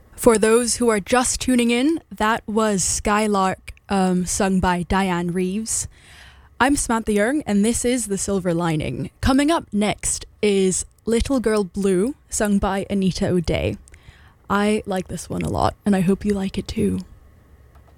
For those who are just tuning in, that was Skylark, sung by Diane Reeves. I'm Samantha Young, and this is The Silver Lining. Coming up next is Little Girl Blue, sung by Anita O'Day. I like this one a lot, and I hope you like it too.